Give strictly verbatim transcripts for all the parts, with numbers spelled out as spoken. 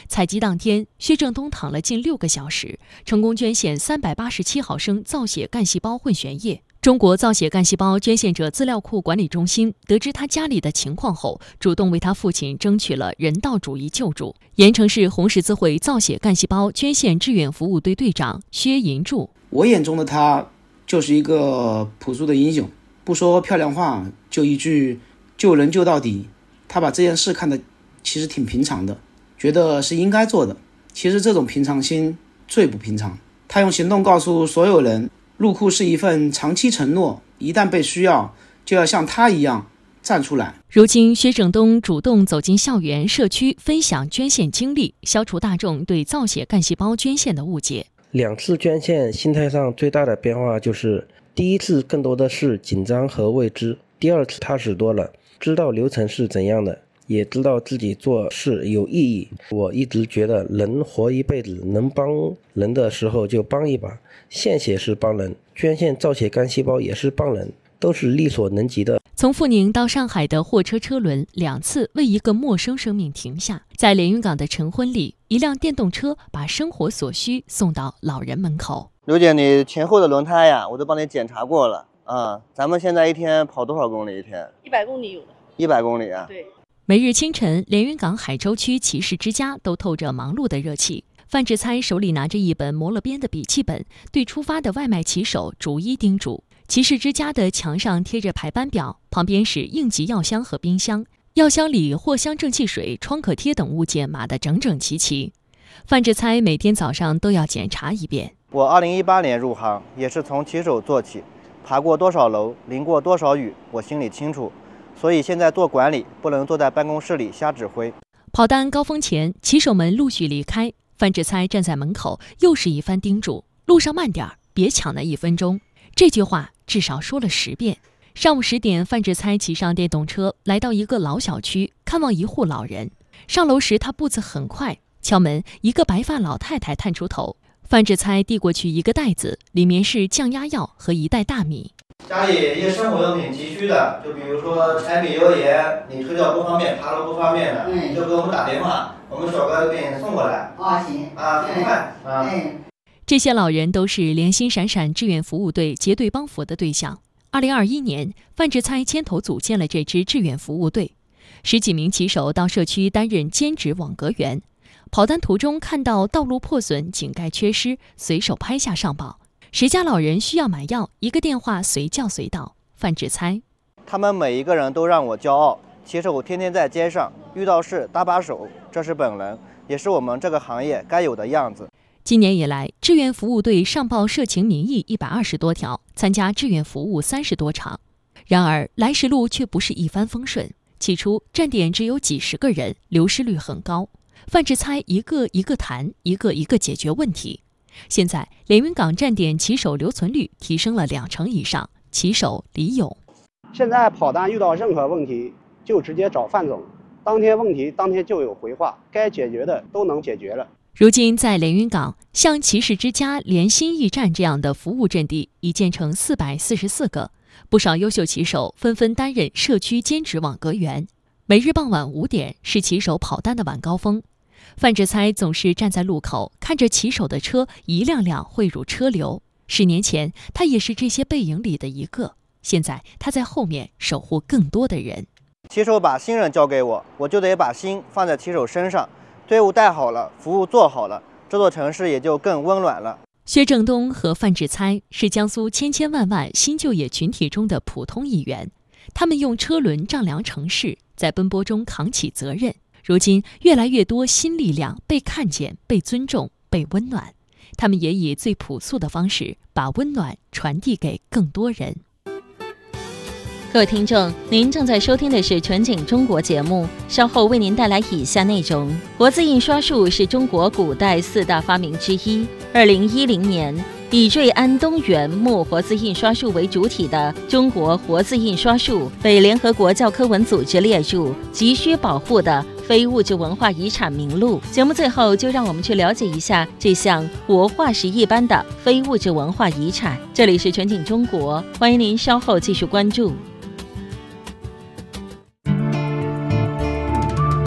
采集当天，薛正东躺了近六个小时，成功捐献三百八十七毫升造血干细胞混悬液。中国造血干细胞捐献者资料库管理中心得知他家里的情况后，主动为他父亲争取了人道主义救助。盐城市红十字会造血干细胞捐献志愿服务队队长薛银柱： 我眼中的他就是一个朴素的英雄，不说漂亮话，就一句救人救到底。他把这件事看得其实挺平常的，觉得是应该做的。其实这种平常心最不平常。他用行动告诉所有人，入库是一份长期承诺，一旦被需要，就要像他一样站出来。 如今，薛正东主动走进校园、社区，分享捐献经历，消除大众对造血干细胞捐献的误解。 两次捐献，心态上最大的变化就是，第一次更多的是紧张和未知，第二次踏实多了，知道流程是怎样的，也知道自己做事有意义。我一直觉得人活一辈子，能帮人的时候就帮一把，献血是帮人，捐献造血干细胞也是帮人，都是力所能及的。 从阜宁到上海的货车车轮两次为一个陌生生命停下。在连云港的晨昏里，一辆电动车把生活所需送到老人门口。 刘姐，你前后的轮胎呀，我都帮你检查过了啊。咱们现在一天跑多少公里？一天一百公里有的。 一百公里啊？ 对。 每日清晨，连云港海州区骑士之家都透着忙碌的热气。范志猜手里拿着一本磨了边的笔记本，对出发的外卖骑手逐一叮嘱。骑士之家的墙上贴着排班表，旁边是应急药箱和冰箱，药箱里藿香正气水、创可贴等物件码得整整齐齐。范志猜每天早上都要检查一遍。 我二零一八年入行，也是从骑手做起，爬过多少楼，淋过多少雨，我心里清楚。所以现在做管理，不能坐在办公室里瞎指挥。 跑单高峰前，骑手们陆续离开，范志猜站在门口，又是一番叮嘱：路上慢点，别抢那一分钟。这句话至少说了十遍。上午十点，范志猜骑上电动车，来到一个老小区，看望一户老人。上楼时，他步子很快，敲门，一个白发老太太探出头。范志猜递过去一个袋子，里面是降压药和一袋大米。 家里一些生活用品急需的，就比如说柴米油盐，你推掉不方便，爬楼不方便的，嗯、就给我们打电话，我们小哥给你送过来。啊，行啊，很快啊。嗯这些老人都是连心闪闪志愿服务队结对帮扶的对象。二零二一年，范志猜牵头组建了这支志愿服务队，十几名骑手到社区担任兼职网格员。跑单途中看到道路破损、井盖缺失，随手拍下上报。谁家老人需要买药，一个电话随叫随到。范志猜， 他们每一个人都让我骄傲。骑手天天在街上，遇到事搭把手，这是本能，也是我们这个行业该有的样子。 今年以来，志愿服务队上报涉情民意一百二十多条，参加志愿服务三十多场。然而，来时路却不是一帆风顺。起初，站点只有几十个人，流失率很高。范志猜一个一个谈，一个一个解决问题。现在，连云港站点骑手留存率提升了两成以上。骑手李勇： 现在跑单遇到任何问题，就直接找范总，当天问题当天就有回话，该解决的都能解决了。 如今，在连云港，像骑士之家、连心驿站这样的服务阵地已建成四百四十四个，不少优秀骑手纷纷担任社区兼职网格员。每日傍晚五点是骑手跑单的晚高峰。范志猜总是站在路口，看着骑手的车一辆辆汇入车流。十年前，他也是这些背影里的一个。现在，他在后面守护更多的人。 骑手把新人交给我，我就得把心放在骑手身上。队伍带好了，服务做好了，这座城市也就更温暖了。 薛正东和范志猜是江苏千千万万新就业群体中的普通一员，他们用车轮丈量城市，在奔波中扛起责任。如今，越来越多新力量被看见、被尊重、被温暖，他们也以最朴素的方式把温暖传递给更多人。 各位听众，您正在收听的是全景中国节目，稍后为您带来以下内容。活字印刷术是中国古代四大发明之一。二零一零年，以瑞安东元木活字印刷术为主体的中国活字印刷术被联合国教科文组织列入急需保护的非物质文化遗产名录。节目最后就让我们去了解一下这项活化石一般的非物质文化遗产。这里是全景中国，欢迎您稍后继续关注。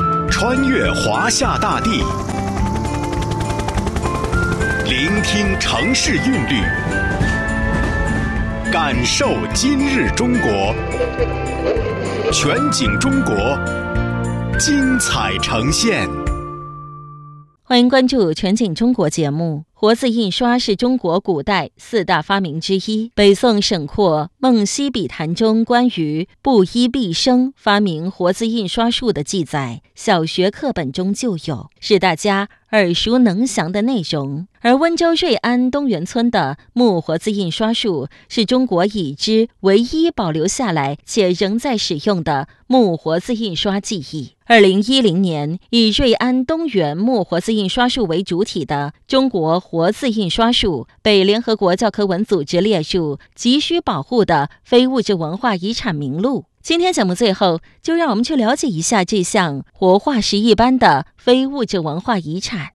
穿越华夏大地，聆听城市韵律，感受今日中国。全景中国，精彩呈现。 欢迎关注全景中国节目。活字印刷是中国古代四大发明之一。北宋沈括《梦溪笔谈》中关于布衣毕生发明活字印刷术的记载，小学课本中就有，是大家耳熟能详的内容。而温州瑞安东源村的木活字印刷术是中国已知唯一保留下来且仍在使用的木活字印刷技艺。二零一零年，以瑞安东源木活字印刷术为主体的中国活字印刷术被联合国教科文组织列入急需保护的非物质文化遗产名录。今天节目最后，就让我们去了解一下这项活化石一般的非物质文化遗产。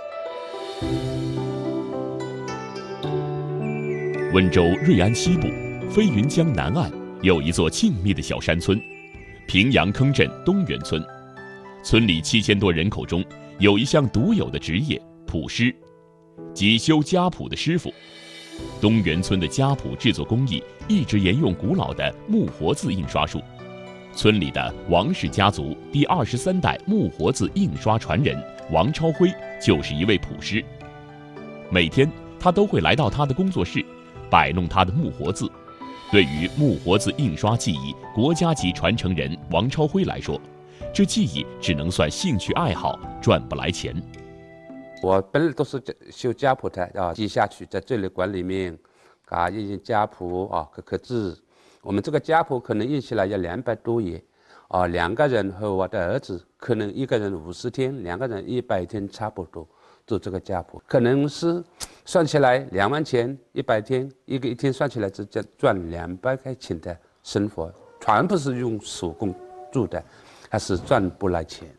温州瑞安西部飞云江南岸有一座静谧的小山村，平阳坑镇东源村。村里七千多人口中，有一项独有的职业谱师，即修家谱的师傅。东源村的家谱制作工艺一直沿用古老的木活字印刷术。村里的王氏家族第二十三代木活字印刷传人王超辉就是一位谱师。每天他都会来到他的工作室，摆弄他的木活字。对于木活字印刷技艺国家级传承人王超辉来说，这技艺只能算兴趣爱好，赚不来钱。 我本来都是修家谱的啊，记下去，在这里馆里面啊印印家谱啊，刻刻字。我们这个家谱可能印起来要两百多页啊，两个人和我的儿子可能一个人五十天，两个人一百天差不多做这个家谱，可能是算起来两万钱，一百天一个一天算起来只赚两百块钱的生活，全部是用手工做的，还是赚不来钱。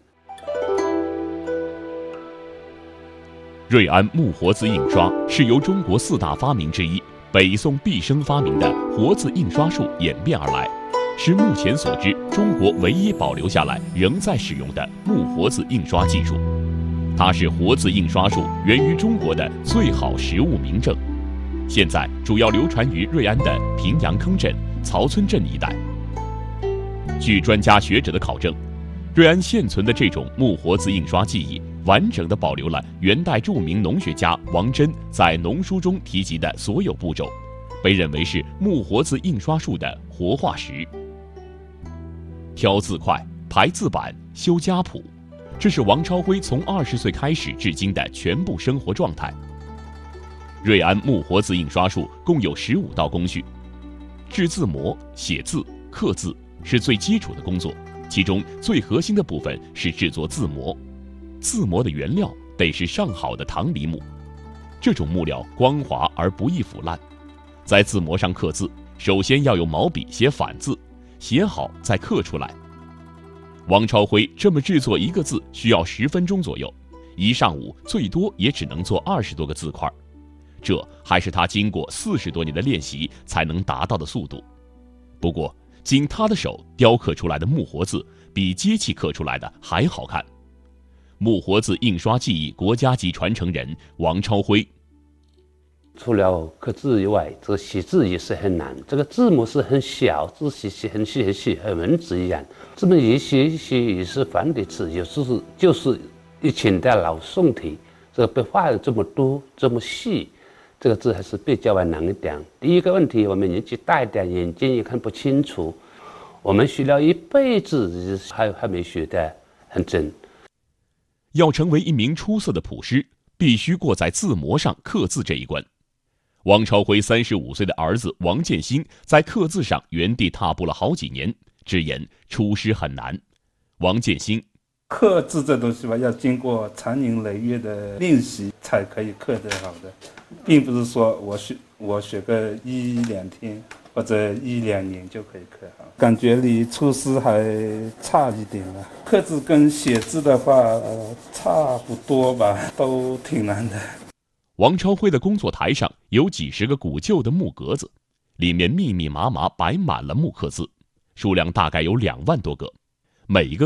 瑞安木活字印刷是由中国四大发明之一北宋毕生发明的活字印刷术演变而来，是目前所知中国唯一保留下来仍在使用的木活字印刷技术。它是活字印刷术源于中国的最好实物明证，现在主要流传于瑞安的平阳坑镇、曹村镇一带。据专家学者的考证，瑞安现存的这种木活字印刷技艺完整地保留了元代著名农学家王真在农书中提及的所有步骤，被认为是木活字印刷术的活化石。挑字块、排字板、修家谱，这是王超辉从二十岁开始至今的全部生活状态。瑞安木活字印刷术共有十五道工序，制字模、写字、刻字是最基础的工作，其中最核心的部分是制作字模。字模的原料得是上好的唐梨木，这种木料光滑而不易腐烂。在字模上刻字，首先要用毛笔写反字，写好再刻出来。王超辉这么制作一个字需要十分钟左右，一上午最多也只能做二十多个字块，这还是他经过四十多年的练习才能达到的速度。不过，经他的手雕刻出来的木活字比机器刻出来的还好看。木活字印刷技艺国家级传承人王超辉， 除了刻字以外，这个写字也是很难。这个字母是很小，字写写很细很细，和文字一样。这么一写一写也是繁体字，有时是就是以前的老宋体，这个被画的这么多这么细，这个字还是比较难一点。第一个问题，我们年纪大一点，眼睛也看不清楚，我们学了一辈子还还没学得很真。 要成为一名出色的谱师，必须过在字模上刻字这一关。王超辉三十五岁的儿子王建新在刻字上原地踏步了好几年，直言出师很难。王建新， 刻字这东西吧，要经过长年累月的练习才可以刻得好的，并不是说我学我学个一两天或者一两年就可以刻好，感觉离出师还差一点了。刻字跟写字的话，呃，差不多吧，都挺难的。 王超辉的工作台上有几十个古旧的木格子，里面密密麻麻摆满了木刻字，数量大概有两万多个，每一个字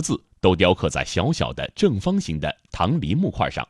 都雕刻在小小的正方形的唐梨木块上。